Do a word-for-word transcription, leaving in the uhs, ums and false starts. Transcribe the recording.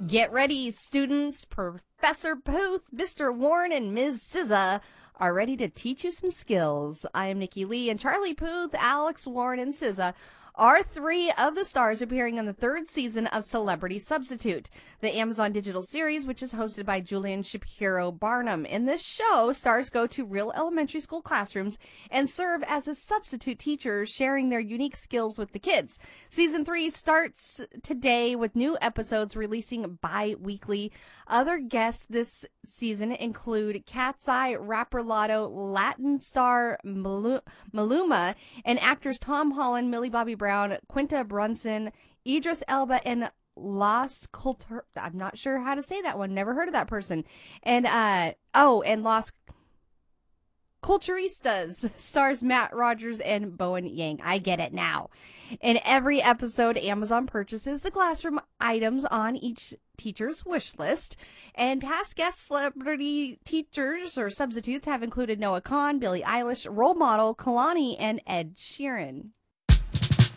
Get ready, students. Professor Puth, Mister Warren, and Miz S Z A are ready to teach you some skills. I am Nikki Lee, and Charlie Puth, Alex Warren, and S Z A are three of the stars appearing on the third season of Celebrity Substitute, the Amazon digital series, which is hosted by Julian Shapiro Barnum. In this show, stars go to real elementary school classrooms and serve as a substitute teacher, sharing their unique skills with the kids. Season three starts today with new episodes releasing bi-weekly. Other guests this season include Cat's Eye, rapper Lotto, Latin star Malu- Maluma, and actors Tom Holland, Millie Bobby Brown, Quinta Brunson, Idris Elba, and Las Cultur... I'm not sure how to say that one. Never heard of that person. And, uh, oh, and Las Culturistas stars Matt Rogers and Bowen Yang. I get it now. In every episode, Amazon purchases the classroom items on each teacher's wish list. And past guest celebrity teachers or substitutes have included Noah Kahan, Billie Eilish, role model Kalani, and Ed Sheeran.